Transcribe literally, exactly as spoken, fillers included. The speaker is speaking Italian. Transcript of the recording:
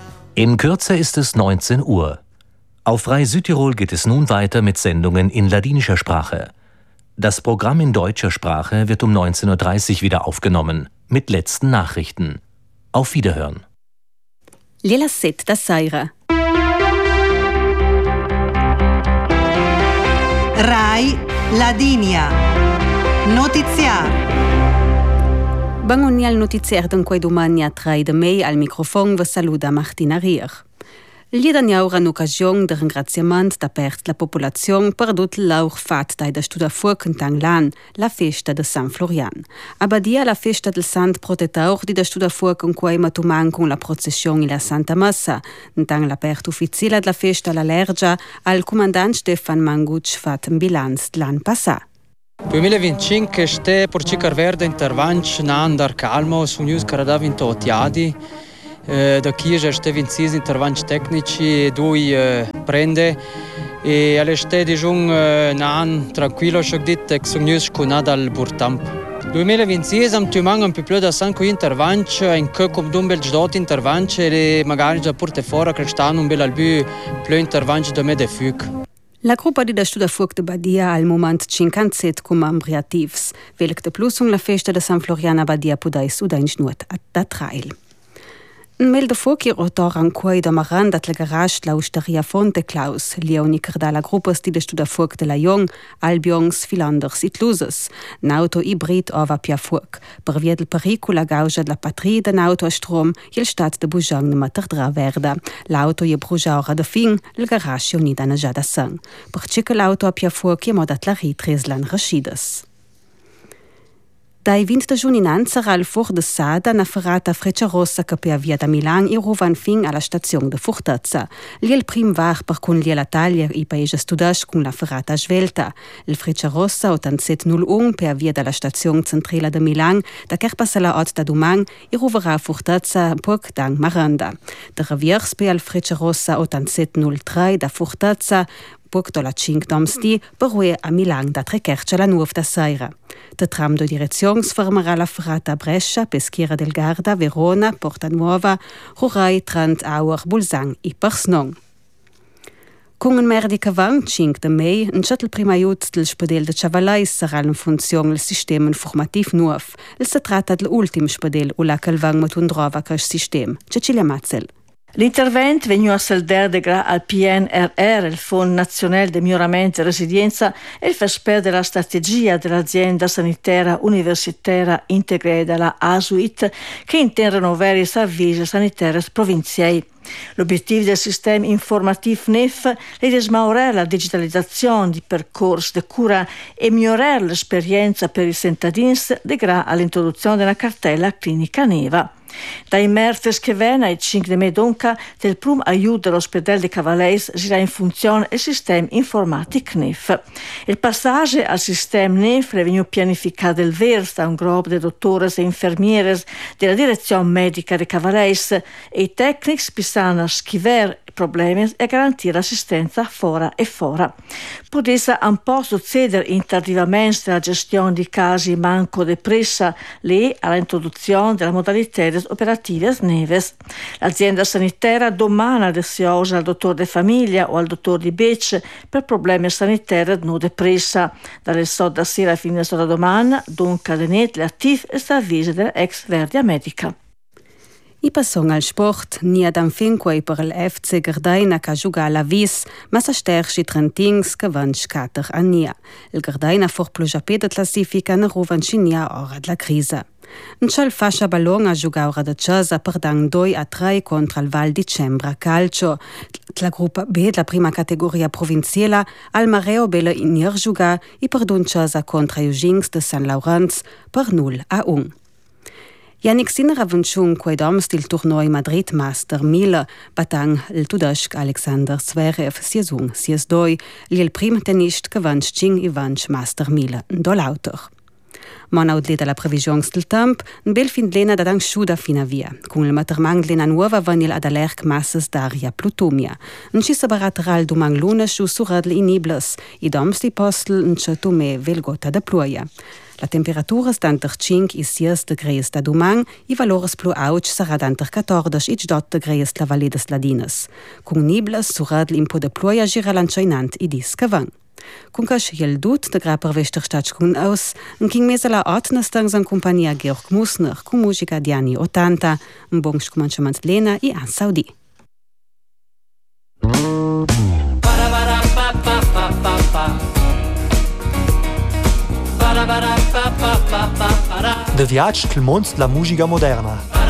In Kürze ist es neunzehn Uhr. Auf Frei Südtirol geht es nun weiter mit Sendungen in ladinischer Sprache. Das Programm in deutscher Sprache wird um neunzehn Uhr dreißig wieder aufgenommen, mit letzten Nachrichten. Auf Wiederhören. Lela set da Saira. Rai Ladinia. Notiziar. Bangoni al notiziar d'en quei domani a trai de mei al microfon vă saluda Martina Rier. Gli danyaura un'occasione de ringraziament da pert la popolazione perdut l'auch fat dai da studa fuoc in Tanglan, la festa de San Florian. Abadia la festa del Sant Protetaur di da studa fuoc in quei matuman con la processione la Santa Massa. In tang la pert ufficiale la festa la Lergia al comandant Stefan Manguc fat in bilanz l'an passà. duemilaventicinque este por cicar verde intervanci na andar calmo su news carada vinto otiadi. Da Chiesa este vincis intervanci tecnici e due uh, prende e alle este dijun uh, na an tranquillo shoc dit ex news cuna dal burtamp. duemilaventisei am tumang un più da sanco intervanci in che com dun bel dot intervanci e magari già porte fora che stanno un bel albu più intervanci da me de fuc. La gruppa di da studa fuoc de Badia al moment cinquantasette com membriativs, welk de plusung la festa de San Florian a Badia pudais uda insnuot at da trail. In mel de fuoc i rotor an quei da maran dat la garage la Osteria Fonte Claus, Leonie da la gruppa sti de studa fuoc de la Jong, Albiongs, Filanders it Luses, n'auto hybrid ova pia fuoc, per via del pericula gauja de la patrie de n'auto a strom, il stat de Bujang ne materdra verda. L'auto je bruja ora de fin, il garage unida na jada sang. Per cica l'auto a pia fuoc je modat la ritreslan rascidas. Dai vint de giuninanza al Fort de Sada na ferrata Frecciarossa che per via da Milan i ruvan fin alla stazione de Fortezza. Li il prim var per con li la taglia i paese studash con la ferrata svelta. Il Frecciarossa ottantasette null uno per via dalla stazione centrale de Milan da kerpassa la ot da Dumang i ruverà Fortezza poc dang Maranda. De reviers per il Frecciarossa ottantasette null tre da Fortezza poc la cinque domsti per ue a Milan da trechercia la nuova da Saira. De tram de direzions fermerà la ferrata Brescia, Peschiera del Garda, Verona, Porta Nuova, Rurai, Trent, Auer, Bulzang i Persnon. Con un merdi cavang, cinque de mei, un chat il prima aiut del spadel de Chavalais sarà in funzione il sistema informativ nuov. Il si tratta dell'ultim spadel u la calvang mat un drova cash sistem. Cecilia Mazzel. L'intervento venu a Selderdegra al P N R R, il Fondo Nazionale di Miglioramento e Resilienza, e il FESPER della strategia dell'azienda sanitaria universitaria integrata, la A S U I T, che intende rinnovare i servizi sanitari provinciali. L'obiettivo del sistema informativo N E F è di smaurare la digitalizzazione di percorsi di cura e migliorare l'esperienza per i cittadini grazie all'introduzione della cartella clinica neva. Dai mertes che viene ai cinque di Medonca del prum aiuto dell'ospedale di Cavalais sarà in funzione il sistema informatico N E F. Il passaggio al sistema N E F è venuto pianificato del vers da un gruppo di dottori e infermieri della direzione medica di Cavalais e i tecnici pisano a schivare problemi e garantire assistenza fora e fora. Potesse un po' succedere intardivamente della gestione di casi manco depressa lì all'introduzione della modalità operative Neves. L'azienda sanitaria domana adesione al dottore di famiglia o al dottore di Bec per problemi sanitari non depressa. Dalle soda sera fino alla domani, dunque denet l'attiv e servizi dell'ex Verdia Medica. I passong al sport, ni ad anfinquei per l'F C Gardaina che gioca alla vis, ma sa sterci trentings che van scatter a nia. Il Gardaina for plujapede classifica na ruvanci nia ora della crisi. Un cial fascia ballon a giocare da Casa per dan due a tre contro il Val di Cembra Calcio. La gruppa B, la prima categoria provinciale, al Mareo Bella in Niergiuga e per dun Casa contro Eugings de San Laurenz per null a un. Yannick Sinner ha vinto quei doms il torneo Madrid Master mille, batang il tudask Alexander Zverev sies un, sies doi, li il prim tenist che vanch cing i vanch Master mille, do l'autor. Mona udleda la previsione del tempo, un bel fin lena da dan sciuda fino a via, con il matermang lena nuova vanil ad alerc massas d'aria plutomia. Un ci sabarateral dumang luna sciu suradl inibles, i doms di postel un cetume velgota da pluia. La temperatura sta inter cinque e sei degrees da dumang, i valores plu auc sarà inter quattordici e diciotto degrees la Valle des Ladinas. Con nibles suradl in po da pluia gira lancinant i dis cavang. Con cash il dut de gra per vester stachkun aus, un king mesala otnestangs an compagnia Georg Musner, con musica di anni ottanta, un bon scomanciamant lena i an Saudi. De viatge til mond la musica moderna.